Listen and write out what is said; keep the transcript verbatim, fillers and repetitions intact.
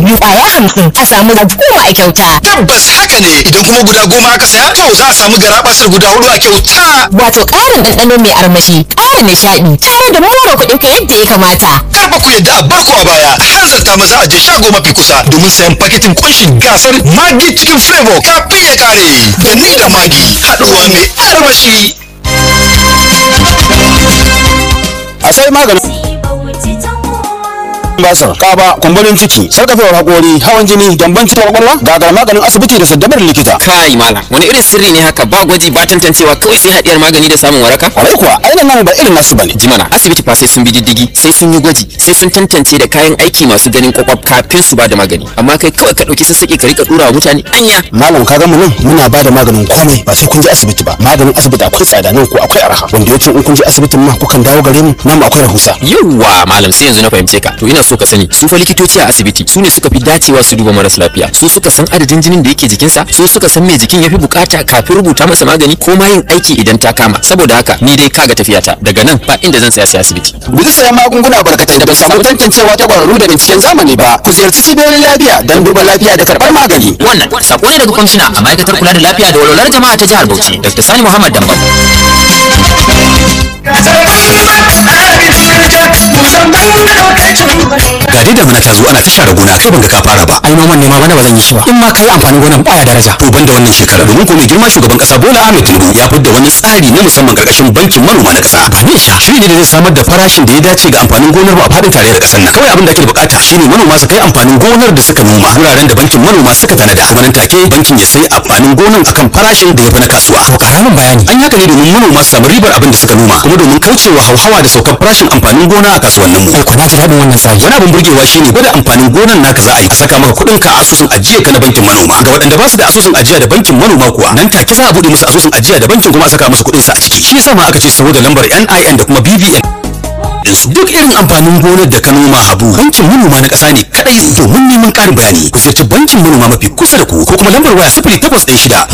biyu kwaya hamsin a samu rabu goma a kyauta. Tabbas haka ne, idan kuma guda goma aka saya to za a samu garabasar guda hudu a kyauta. Wato ƙarin ɗanɗano mai armashi, ƙara nishaɗi, tare da more kuɗin ka yadda ya kamata. Kar ba ku yadda a barku a baya, a hanzarta maza a je shago mafi kusa domin sayan paketin kunshin gasar Maggi Chicken Flavor kafin ya kare. Da ni da Maggi, haɗuwa mai armashi. A sai maganin basir, kaba, kumburin ciki, sarkafewar hakori, hawan jini, gyambon cikin kwakwalwa, gagar maganin asibiti da saddamar likita. Kai malam, wani irin sirri ne haka, ba gwaji ba tantancewa, kawai sai hadiyar magani da samun waraka? Kwarai kuwa, ainihin nan ba irin nasu bane. Jimana, asibiti fa sai sun bi diddigi, sai sun yi gwaji, sai sun tantance da kayan aiki masu ganin kwakwaf kafin su ba da magani. Amma kai kawai ka dauki sassaƙi ka rika dura wa mutane anya. Malam ka ga mu nan muna ba da maganin komai ba sai kun je asibiti ba. Maganin asibiti akwai tsada nan ko akwai arha. Wanda yace in kun je asibitin ma kukan dawo gare mu, nan akwai rahusa. Yawwa malam, sai yanzu na fahimce ka. To ina so ka sani, su fa likitoci a asibiti su ne suka fi dacewa su duba maras lafiya. Su suka san adadin jinin da yake jikinsa, su suka san me jikin yafi bukata kafin rubuta masa magani ko ma yin aiki idan ta kama. Saboda haka ni dai kaga tafiyata, daga nan ba inda zan tsaya sai asibiti. Guji sayan magunguna barkatai da ba samu tantancewa ta kwararru da binciken zamani ba. Ku ziyarci cibiyoyin lafiya don duba lafiya da karɓar magani. Wannan sako ne daga kwamishina a ma'aikatar kula da lafiya da walwalar jama'a ta jihar Bauchi, Dr. Sani Muhammad Dambam. Ga dai da mana ta zo ana ta share gona kai banga ka fara ba. Ai noman ne ma bana ba zan yi shi ba. In ma kai amfanin gonan baya daraja. To banda wannan shekara domin ko mai girma shugaban kasa Bola Ahmed Tinubu ya fidda wani tsari na musamman karkashin bankin manoma na kasa. Ba ne sha. Shiri ne da zai samar da farashin da ya dace ga amfanin gonar ba a fadin tarayyar kasar nan. Kawai abin da ake bukata shine manoma su kai amfanin gonar da suka noma wuraren da bankin manoma suka tanada. Kuma nan take bankin ya sai amfanin gonar akan farashin da ya fi na kasuwa. To karamin bayani. An haka ne domin manoma su samu ribar abin da suka noma kuma domin kaucewa hauhawa da saukar farashin amfanin gona a kasuwannin mu. Ai kuna ji daɗin wannan tsari. Wani abin burgewa shine gwada amfanin gonar naka za a yi a saka maka kuɗin ka a asusun ajiya ka na bankin manoma. Ga waɗanda ba su da asusun ajiya da bankin manoma kuwa nan take za a buɗe musu asusun ajiya da bankin kuma a saka musu kuɗin sa a ciki. Shi yasa ma aka ce saboda lambar N I N da kuma B V N ɗinsu. Duk irin amfanin gonar da ka noma Habu, bankin manoma na ƙasa ne kaɗai domin neman ƙarin bayani. Ku ziyarci bankin manoma mafi kusa da ku ko kuma lambar waya sifili takwas ɗaya shida